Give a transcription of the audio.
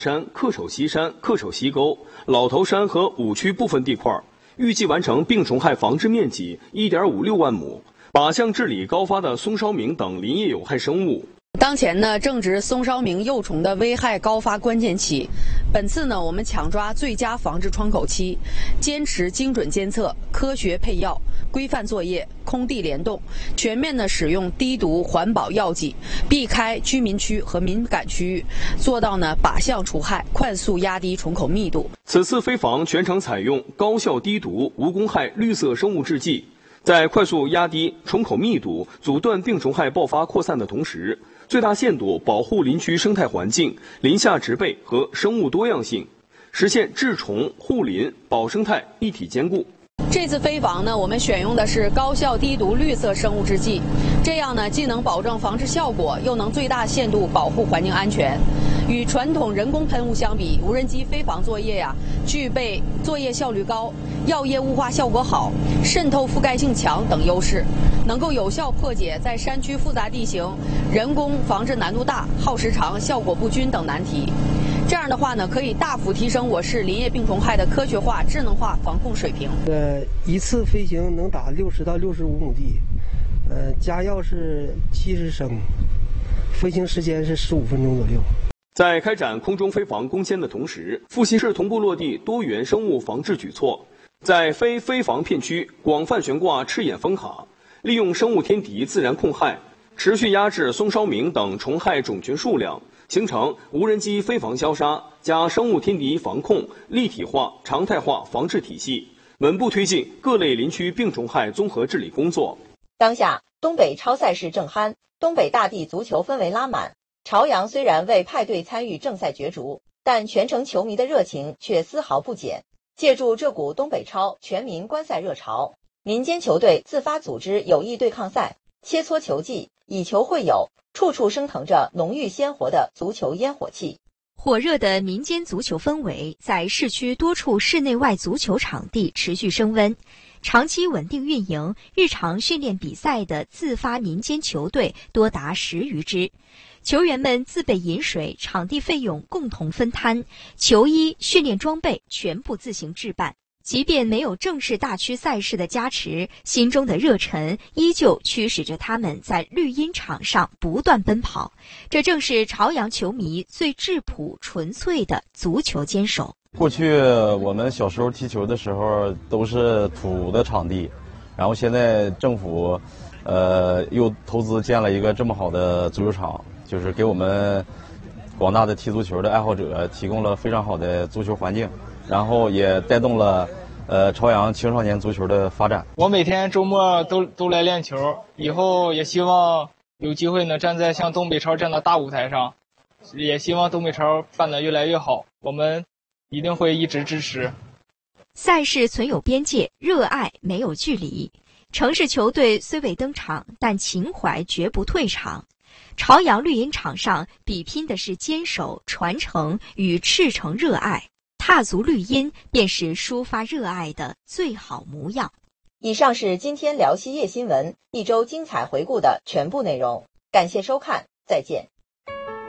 山、恪守西山、恪守西沟、老头山和五区部分地块，预计完成病虫害防治面积1.56万亩，靶向治理高发的松梢鸣等林业有害生物。 当前呢，正值松梢鸣幼虫的危害高发关键期。本次呢，我们抢抓最佳防治窗口期，坚持精准监测、科学配药、规范作业、空地联动，全面的使用低毒环保药剂，避开居民区和敏感区域，做到呢靶向除害，快速压低虫口密度。 此次飞防全程采用高效低毒无公害绿色生物制剂，在快速压低虫口密度、阻断病虫害爆发扩散的同时，最大限度保护林区生态环境、林下植被和生物多样性，实现治虫、护林、保生态一体兼顾。 这次飞防呢，我们选用的是高效低毒绿色生物制剂，这样呢，既能保证防治效果，又能最大限度保护环境安全。与传统人工喷雾相比，无人机飞防作业呀，具备作业效率高、药液雾化效果好、渗透覆盖性强等优势，能够有效破解在山区复杂地形、人工防治难度大、耗时长、效果不均等难题。这样的话呢，可以大幅提升我市林业病虫害的科学化、智能化防控水平。 一次飞行能打60到65亩地，加药是70升，飞行时间是15分钟左右。 在开展空中飞防攻坚的同时，阜新市同步落地多元生物防治举措，在非飞防片区广泛悬挂赤眼风卡，利用生物天敌自然控害，持续压制松梢鸣等虫害种群数量，形成无人机飞防消杀加生物天敌防控立体化、常态化防治体系，稳步推进各类林区病虫害综合治理工作。 当下，东北超赛事正酣，东北大地足球氛围拉满。朝阳虽然未派队参与正赛角逐，但全城球迷的热情却丝毫不减。借助这股东北超全民观赛热潮，民间球队自发组织友谊对抗赛，切磋球技，以球会友，处处升腾着浓郁鲜活的足球烟火气。 火热的民间足球氛围在市区多处室内外足球场地持续升温。长期稳定运营、日常训练比赛的自发民间球队多达10余支，球员们自备饮水、场地费用共同分摊，球衣、训练装备全部自行置办。即便没有正式大区赛事的加持，心中的热忱依旧驱使着他们在绿茵场上不断奔跑。这正是朝阳球迷最质朴纯粹的足球坚守。 过去我们小时候踢球的时候都是土的场地，然后现在政府又投资建了一个这么好的足球场，就是给我们广大的踢足球的爱好者提供了非常好的足球环境，然后也带动了朝阳青少年足球的发展。 我每天周末都来练球，以后也希望有机会能站在像东北超这样的大舞台上，也希望东北超办得越来越好，我们一定会一直支持。 赛事存有边界，热爱没有距离。城市球队虽未登场，但情怀绝不退场。朝阳绿茵场上比拼的是坚守、传承与赤诚热爱，踏足绿茵便是抒发热爱的最好模样。 以上是今天辽西夜新闻一周精彩回顾的全部内容，感谢收看，再见。